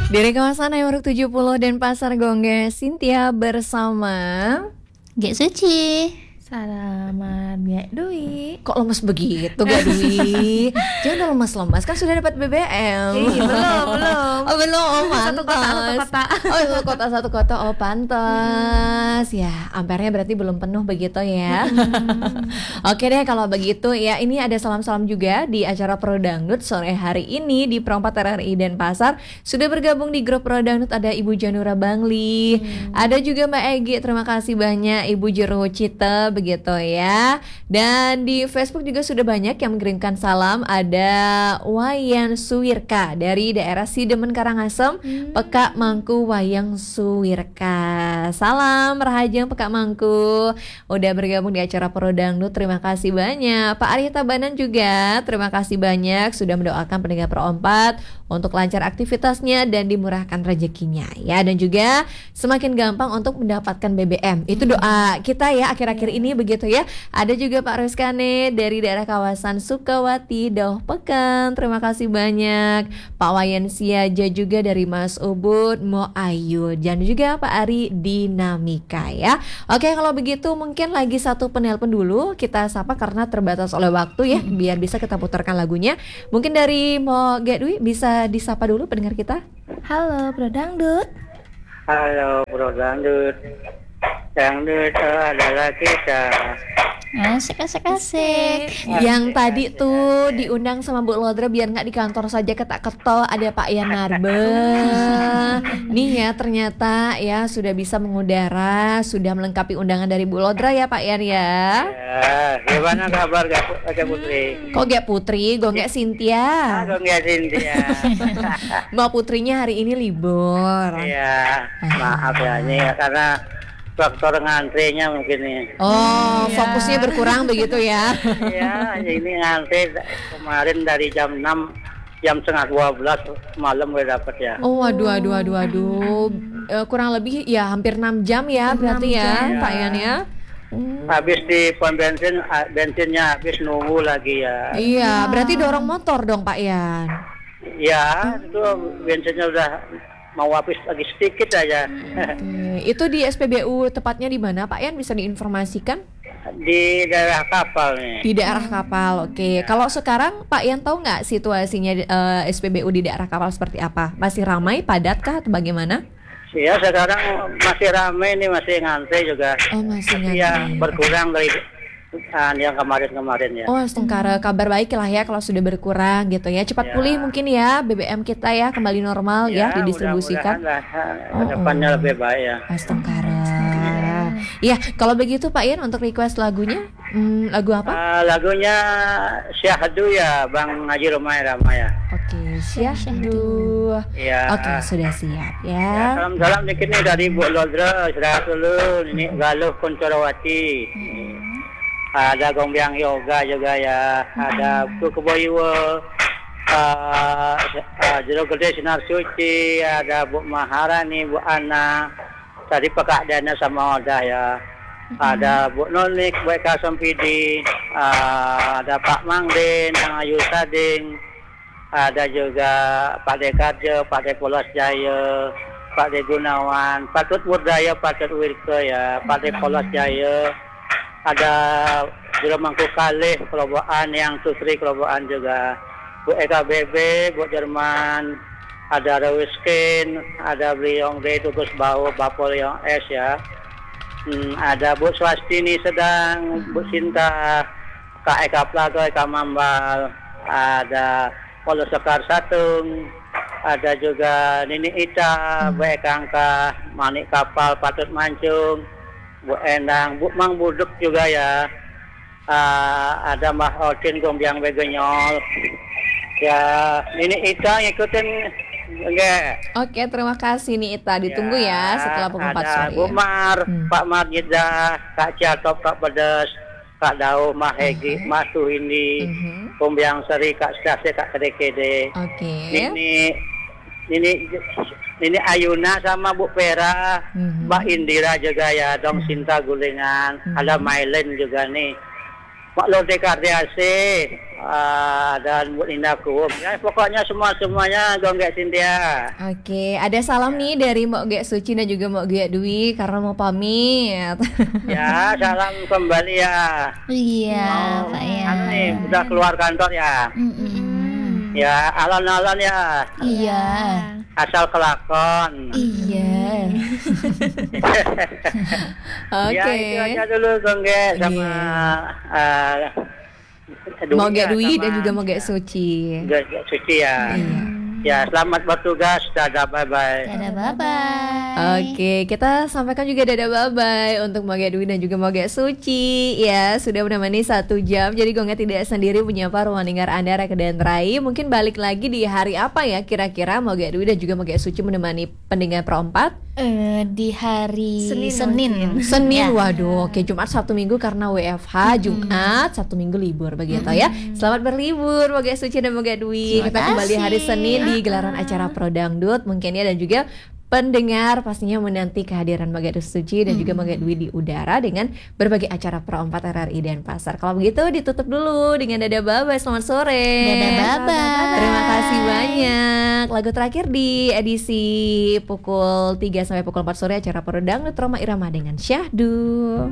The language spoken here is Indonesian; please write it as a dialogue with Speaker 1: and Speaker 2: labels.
Speaker 1: Dari kawasan Hayoruk 70 dan Pasar Gongge, Cynthia bersama
Speaker 2: Gek Suci.
Speaker 3: Selamat Gak Dwi.
Speaker 1: Kok lemes begitu Gak Dwi? Jangan lemes-lemes, kan sudah dapat BBM.
Speaker 3: Belum.
Speaker 1: Oh belum, oh
Speaker 3: Satu
Speaker 1: pantas.
Speaker 3: kota.
Speaker 1: Oh satu kota, oh pantas. Ya, ampernya berarti belum penuh begitu ya. Oke deh kalau begitu ya, ini ada salam-salam juga di acara Pro Dangdut sore hari ini di Pro 4 RRI Denpasar. Sudah bergabung di grup Pro Dangdut ada Ibu Janura Bangli, ada juga Mbak Egi, terima kasih banyak Ibu Jero Cita begitu ya. Dan di Facebook juga sudah banyak yang mengirimkan salam. Ada Wayan Suwirka dari daerah Sidemen Karangasem, Peka Mangku Wayang Suwirka. Salam Rahajeng Peka Mangku, udah bergabung di acara Pro Dangdut, terima kasih banyak. Pak Arya Tabanan juga terima kasih banyak sudah mendoakan pendengar Pro 4 untuk lancar aktivitasnya dan dimurahkan rezekinya ya, dan juga semakin gampang untuk mendapatkan BBM. Itu doa kita ya akhir-akhir ini begitu ya. Ada juga Pak Ruskane dari daerah kawasan Sukawati, Dauh Pekan, terima kasih banyak. Pak Wayan Siaja juga dari Mas Ubud, Mo Ayu, dan juga Pak Ari Dinamika ya. Oke, kalau begitu mungkin lagi satu penelpon dulu kita sapa karena terbatas oleh waktu ya, biar bisa kita putarkan lagunya. Mungkin dari Mo Gedwi bisa disapa dulu pendengar kita.
Speaker 3: Halo Bro Dangdut.
Speaker 4: Halo Bro Dangdut, Dangdut adalah kita.
Speaker 2: Asik.
Speaker 1: Yang tadi tuh diundang sama Bu Lodra biar nggak di kantor saja ketak-ketol, ada Pak Ian Narbe. Nih ya ternyata ya sudah bisa mengudara, sudah melengkapi undangan dari Bu Lodra ya Pak Ian ya.
Speaker 4: Ya, gimana kabar Gak Putri?
Speaker 1: Kok gak Putri, gue gak Cynthia.
Speaker 4: Aku nggak Cynthia.
Speaker 1: Mbak Putrinya hari ini libur.
Speaker 4: Iya, maaf ya ini karena faktor ngantrinya mungkin nih.
Speaker 1: Oh, fokusnya berkurang begitu ya.
Speaker 4: Iya, ini ngantri kemarin dari jam 6, jam setengah 12 malam udah dapet ya.
Speaker 1: Oh, waduh. Kurang lebih ya hampir 6 jam ya berarti ya, Pak Ian ya.
Speaker 4: Habis di pom bensin, bensinnya habis nunggu lagi ya.
Speaker 1: Iya, berarti dorong motor dong Pak Ian.
Speaker 4: Ya, itu bensinnya udah mau habis lagi sedikit aja.
Speaker 1: Itu di SPBU tepatnya di mana Pak Ian, bisa diinformasikan?
Speaker 4: Di daerah kapal nih.
Speaker 1: Di daerah kapal, oke. Kalau sekarang Pak Ian tahu nggak situasinya SPBU di daerah kapal seperti apa? Masih ramai, padat kah atau bagaimana?
Speaker 4: Ya sekarang masih ramai nih, masih ngantri juga.
Speaker 1: Oh, masih
Speaker 4: Tapi ya
Speaker 1: ngantri.
Speaker 4: berkurang dari yang kemarin ya.
Speaker 1: Oh, Astengkara, kabar baik lah ya kalau sudah berkurang gitu ya. Cepat
Speaker 4: Ya.
Speaker 1: pulih mungkin ya BBM kita ya, kembali normal ya, didistribusikan.
Speaker 4: Mudah-mudahan depannya lebih baik ya.
Speaker 1: Astengkara. Iya, kalau begitu Pak Ian untuk request lagunya, lagu apa?
Speaker 4: Lagunya Syahdu ya, Bang Haji Ramai ya.
Speaker 1: Oke, Syahdu.
Speaker 4: Iya.
Speaker 1: Oke, sudah siap
Speaker 4: Ya,
Speaker 1: ya.
Speaker 4: salam-salam dikit nih dari Bu Lodra, istirahat dulu. Ini Galuh Kuncorawati. Ada Gombyang Yoga juga ya. Ada Bu Keboiwo. Jero Gede Sinar Suci. Ada Bu Maharani, Bu Ana. Tadi Pekak Dana sama Odah ya. Ada Bu Nolik, Bu Eka Sempidi. Ada Pak Mangdin, Ang Ayu Sading. Ada juga Pak Dekarjo, Pak Depolos Jaya, Pak De Gunawan, Pak Tut Murdaya, Pak Tut Wirke ya, Pak Depolos Jaya. Ada Jero Mangku Kalih, Kelobokan yang Susri Kelobokan juga. Bu Eka BB, Bu Jerman, ada Rewiskin, ada Bliong D, Tugus Bau, Bapol yang S ya. Ada Bu Swastini Sedang, Bu Sinta, Kak Eka Plato, Eka Mambal, ada Polo Sekar Satung, ada juga Nini Ita, Bu Eka Angka, Manik Kapal, Patut Mancung, Bu Endang, Bu Mang Buduk juga ya. Ada Mbah Odin Gombyang Begenyol. Ya, Nini Ita ngikutin enggak?
Speaker 1: Oke, terima kasih nih Ita. Ditunggu ya setelah pukul 4
Speaker 4: ada
Speaker 1: sore.
Speaker 4: Bu Mar, Pak Marjida, Kak Ciatop, Kak Pedes, Kak Dau, Mah Hegi, Mah Tuhindi, Gombyang Seri, Kak Stase, Kak Kedekede.
Speaker 1: Oke.
Speaker 4: Ini Ayuna sama Bu Pera, Mbak Indira juga ya, Dong Sinta Gulingan, ada Mailen juga nih. Pak Lorde Kardiasi, dan Bu Linda Kuum. Ya, pokoknya semuanya Gonggek Cynthia.
Speaker 1: Oke, ada salam nih dari Mbak Gek Suci dan juga Mbak Gek Dwi karena mau pamit.
Speaker 4: Ya, salam kembali ya.
Speaker 2: Iya, Pak ya.
Speaker 4: Anu nih, udah keluar kantor ya. Ya, alon-alon ya.
Speaker 2: Iya.
Speaker 4: Asal kelakon.
Speaker 2: Iya.
Speaker 1: Oke.
Speaker 4: Ya, itu aja dulu Gonggek sama
Speaker 1: Mau Gek Dwi
Speaker 4: sama
Speaker 1: dan juga mau Gek Suci.
Speaker 4: Gek Suci ya. Ya, selamat bertugas. Dadah, bye-bye.
Speaker 2: Dadah, bye-bye.
Speaker 1: Oke, kita sampaikan juga dadah bye-bye untuk Mogek Dwi dan juga Mogek Suci. Ya, sudah menemani 1 jam. Jadi Gonggek tidak sendiri menyapa ruang dengar Anda Reka dan Rai. Mungkin balik lagi di hari apa ya kira-kira Mogek Dwi dan juga Mogek Suci menemani pendengar Pro 4?
Speaker 2: Di hari Senin.
Speaker 1: Senin,
Speaker 2: Ya.
Speaker 1: waduh. Oke, Jumat, Sabtu, Minggu karena WFH, Jumat, Sabtu, Minggu libur begitu ya. Selamat berlibur Mogek Suci dan Mogek Dwi.
Speaker 2: Terima
Speaker 1: Kita kembali hari
Speaker 2: kasih.
Speaker 1: Senin di gelaran acara Pro Dangdut mungkin ya, dan juga pendengar pastinya menanti kehadiran Mogek Suci dan juga Mogek Dwi di udara dengan berbagai acara Pro 4 RRI Denpasar. Kalau begitu ditutup dulu dengan dadah bye-bye. Selamat sore.
Speaker 2: Dadah, bye-bye.
Speaker 1: Terima kasih banyak. Lagu terakhir di edisi pukul 3 sampai pukul 4 sore acara Pro Dangdut Roma Irama dengan Syahdu.